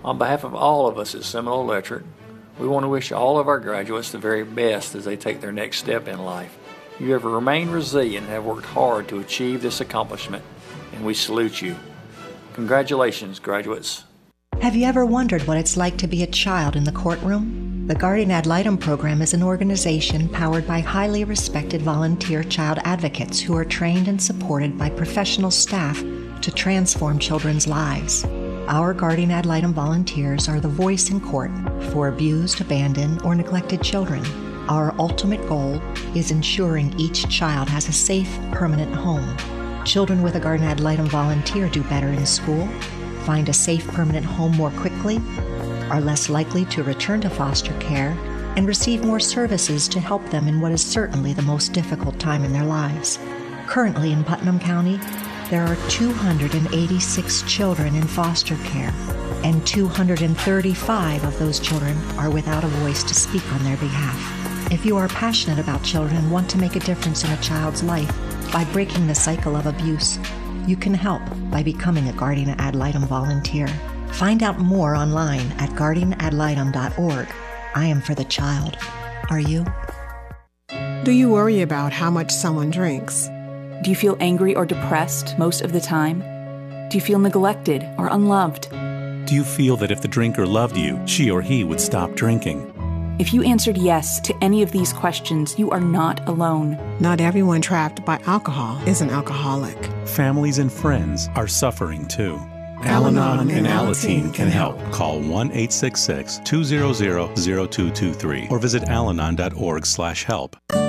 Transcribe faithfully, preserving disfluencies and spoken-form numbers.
On behalf of all of us at Seminole Electric, we want to wish all of our graduates the very best as they take their next step in life. You have remained resilient and have worked hard to achieve this accomplishment, and we salute you. Congratulations, graduates. Have you ever wondered what it's like to be a child in the courtroom? The Guardian Ad Litem program is an organization powered by highly respected volunteer child advocates who are trained and supported by professional staff to transform children's lives. Our Guardian Ad Litem volunteers are the voice in court for abused, abandoned, or neglected children. Our ultimate goal is ensuring each child has a safe, permanent home. Children with a Guardian Ad Litem volunteer do better in school, find a safe, permanent home more quickly, are less likely to return to foster care, and receive more services to help them in what is certainly the most difficult time in their lives. Currently in Putnam County, there are two hundred eighty-six children in foster care, and two hundred thirty-five of those children are without a voice to speak on their behalf. If you are passionate about children and want to make a difference in a child's life by breaking the cycle of abuse, you can help by becoming a Guardian Ad Litem volunteer. Find out more online at guardian ad litem dot org. I am for the child. Are you? Do you worry about how much someone drinks? Do you feel angry or depressed most of the time? Do you feel neglected or unloved? Do you feel that if the drinker loved you, she or he would stop drinking? If you answered yes to any of these questions, you are not alone. Not everyone trapped by alcohol is an alcoholic. Families and friends are suffering too. Al-Anon and Alateen can help. Call one eight six six, two zero zero, zero two two three or visit al anon dot org slash help.